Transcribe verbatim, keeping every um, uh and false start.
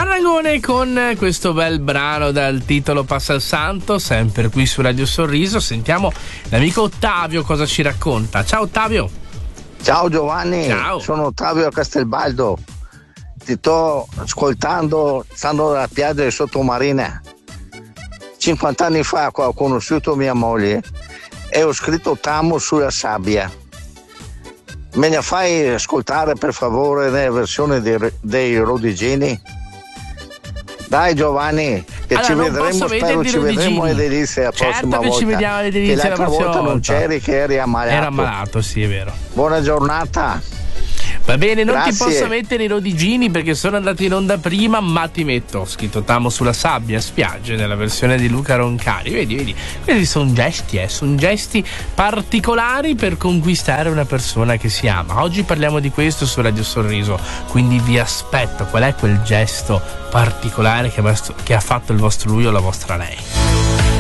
Marangone con questo bel brano dal titolo Passa il Santo, sempre qui su Radio Sorriso. Sentiamo l'amico Ottavio cosa ci racconta. Ciao Ottavio. Ciao Giovanni. Ciao. Sono Ottavio a Castelbaldo. Ti sto ascoltando stando alla spiaggia di Sottomarina. cinquanta anni fa ho conosciuto mia moglie e ho scritto T'amo sulla sabbia. Me ne fai ascoltare per favore nella versione dei, dei Rodigini? Dai Giovanni, che allora, ci vedremo, spero ci vedremo alle Delizie la certo prossima che volta. Ci vediamo alle Delizie che l'altra la prossima volta volta. Non c'eri, che eri ammalato. Era ammalato, sì, è vero. Buona giornata. Va bene, non Grazie. ti posso mettere i Rodigini perché sono andati in onda prima, ma ti metto, ho scritto T'amo sulla sabbia, spiagge, nella versione di Luca Roncari. Vedi, vedi, questi sono gesti, eh, sono gesti particolari per conquistare una persona che si ama. Oggi parliamo di questo su Radio Sorriso, quindi vi aspetto. Qual è quel gesto particolare che, che ha fatto il vostro lui o la vostra lei?